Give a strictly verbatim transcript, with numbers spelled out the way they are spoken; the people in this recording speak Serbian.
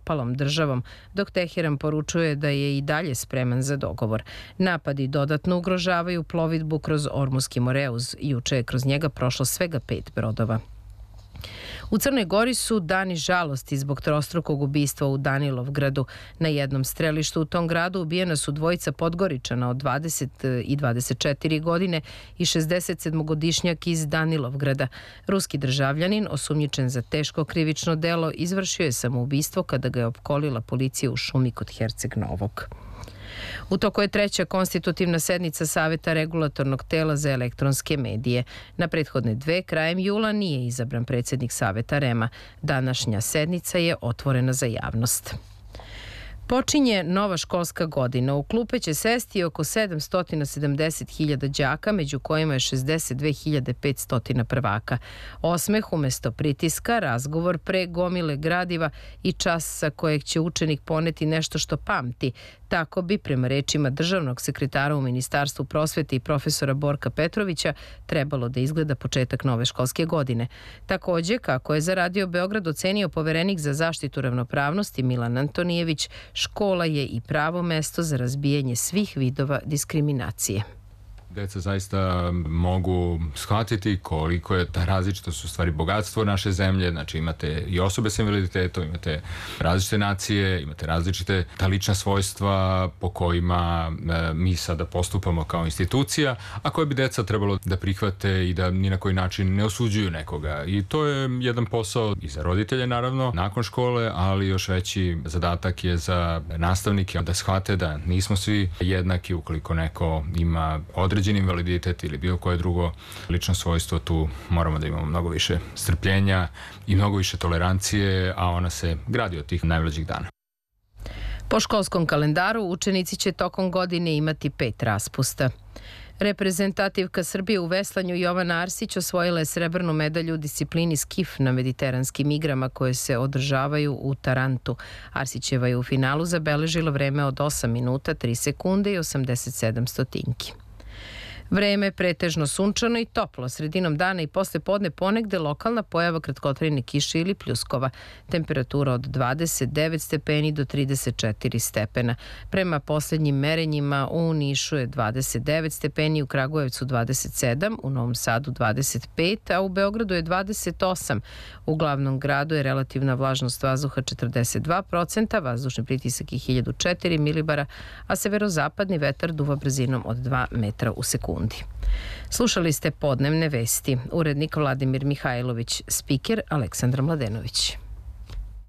propalom državom, dok Teheran poručuje da je i dalje spreman za dogovor. Napadi dodatno ugrožavaju plovidbu kroz Ormuski Moreuz. Juče je kroz njega prošlo svega pet brodova. U Crnoj Gori su dani žalosti zbog trostrukog ubistva u Danilovgradu. Na jednom strelištu u tom gradu ubijena su dvojica Podgoričana od dvadeset i dvadeset četiri godine i šezdesetsedmogodišnjak iz Danilovgrada. Ruski državljanin, osumnjičen za teško krivično delo, izvršio je samoubistvo kada ga je opkolila policija u šumi kod Herceg Novog. U toku je treća konstitutivna sednica Saveta regulatornog tela za elektronske medije. Na prethodne dve, krajem jula, nije izabran predsjednik Saveta REM-a. Današnja sednica je otvorena za javnost. Počinje nova školska godina. U klupe će sesti oko sedamsto sedamdeset hiljada đaka, među kojima je šezdeset dve hiljade petsto prvaka. Osmeh umesto pritiska, razgovor pre gomile gradiva i čas sa kojeg će učenik poneti nešto što pamti. Tako bi, prema rečima državnog sekretara u Ministarstvu prosvete i profesora Borka Petrovića, trebalo da izgleda početak nove školske godine. Takođe, kako je za Radio Beograd ocenio poverenik za zaštitu ravnopravnosti Milan Antonijević, škola je i pravo mesto za razbijanje svih vidova diskriminacije. Deca zaista mogu shvatiti koliko je ta različitost u stvari bogatstvo naše zemlje. Znači imate i osobe sa invaliditetom, imate različite nacije, imate različite ta lična svojstva po kojima e, mi sada postupamo kao institucija, a koje bi deca trebalo da prihvate i da ni na koji način ne osuđuju nekoga. I to je jedan posao i za roditelje naravno, nakon škole, ali još veći zadatak je za nastavnike da shvate da nismo svi jednaki. Ukoliko neko ima određen invaliditet ili bilo koje drugo lično svojstvo, tu moramo da imamo mnogo više strpljenja i mnogo više tolerancije, a ona se gradi od tih najmlađih dana. Po školskom kalendaru učenici će tokom godine imati pet raspusta. Reprezentativka Srbije u veslanju Jovana Arsić osvojila je srebrnu medalju u disciplini skif na mediteranskim igrama koje se održavaju u Tarantu. Arsićeva je u finalu zabeležila vreme od osam minuta, tri sekunde i osamdeset sedam stotinki. Vreme pretežno sunčano i toplo. Sredinom dana i posle podne ponegde lokalna pojava kratkotrajne kiše ili pljuskova. Temperatura od dvadeset devet stepeni do trideset četiri stepena. Prema poslednjim merenjima u Nišu je dvadeset devet stepeni, u Kragujevcu dvadeset sedam, u Novom Sadu dvadeset pet, a u Beogradu je dvadeset osam. U glavnom gradu je relativna vlažnost vazduha četrdeset dva procenta, vazdušni pritisak je hiljadu četiri milibara, a severozapadni vetar duva brzinom od dva metra u sekundi. Slušali ste podnevne vesti. Urednik Vladimir Mihajlović, spiker Aleksandra Mladenović.